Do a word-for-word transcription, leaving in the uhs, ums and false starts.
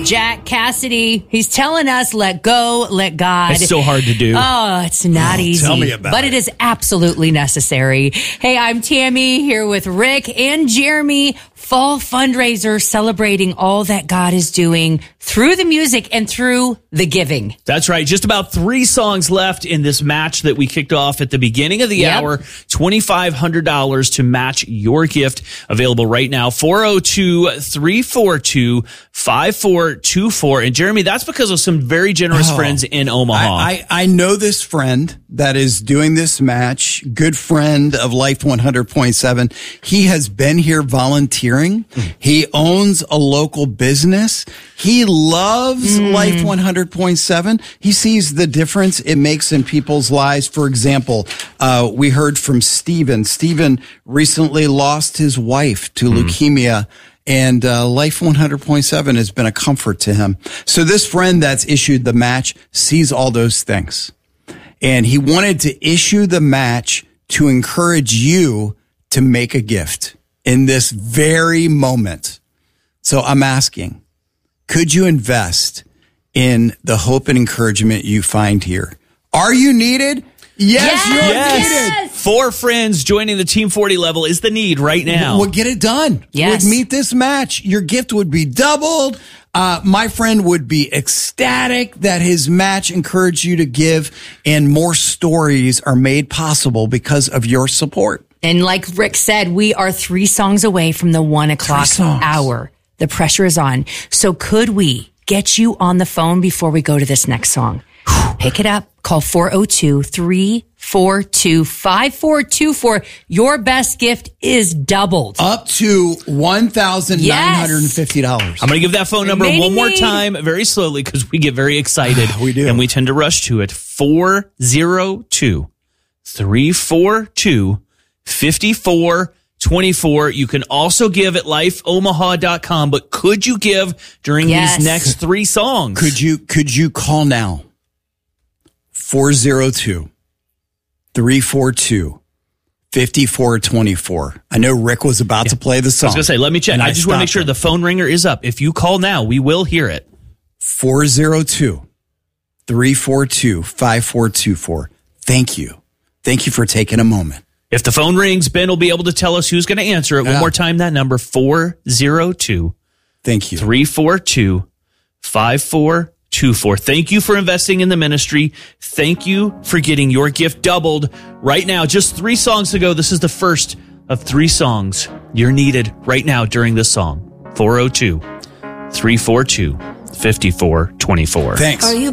Jack Cassidy. He's telling us, let go, let God. It's so hard to do. Oh, it's not Oh, easy. tell me about but it. it is absolutely necessary. Hey, I'm Tammy here with Rick and Jeremy. Fall fundraiser celebrating all that God is doing through the music and through the giving. That's right. Just about three songs left in this match that we kicked off at the beginning of the Yep. hour. twenty-five hundred dollars to match your gift. Available right now. four oh two, three four two, five four two four. And Jeremy, that's because of some very generous Oh. friends in Omaha. I, I, I know this friend that is doing this match, good friend of Life one hundred point seven. He has been here volunteering. He owns a local business. He loves Mm. Life one hundred point seven. He sees the difference it makes in people's lives. For example, uh, we heard from Stephen. Stephen recently lost his wife to Mm. leukemia. And uh, Life one hundred point seven has been a comfort to him. So this friend that's issued the match sees all those things. And he wanted to issue the match to encourage you to make a gift in this very moment. So I'm asking, could you invest in the hope and encouragement you find here? Are you needed? Yes, Yes! you're yes. needed. Four friends joining the Team forty level is the need right now. Well, get it done. Yes. Would meet this match. Your gift would be doubled. Uh, my friend would be ecstatic that his match encouraged you to give, and more stories are made possible because of your support. And like Rick said, we are three songs away from the one o'clock songs. hour. The pressure is on. So could we get you on the phone before we go to this next song? Pick it up. Call four oh two, three four two, five four two four. Your best gift is doubled. Up to one thousand nine hundred fifty dollars. I'm going to give that phone number Maybe. one more time very slowly because we get very excited. We do. And we tend to rush to it. four oh two, three four two, five four two four. You can also give at life omaha dot com, but could you give during Yes. these next three songs? Could you, could you call now? four oh two, three four two, five four two four. I know Rick was about to play the I song. was going to say, let me check. and I just want to make stopped sure him. the phone ringer is up. If you call now, we will hear it. four oh two, three four two, five four two four. Thank you. Thank you for taking a moment. If the phone rings, Ben will be able to tell us who's going to answer it. One Yeah. more time, that number, four oh two, Thank you. three four two, five four two four. Thank you for investing in the ministry. Thank you for getting your gift doubled right now. Just three songs ago, this is the first of three songs you're needed right now during this song. four oh two, three four two, five four two four. Thanks. Are you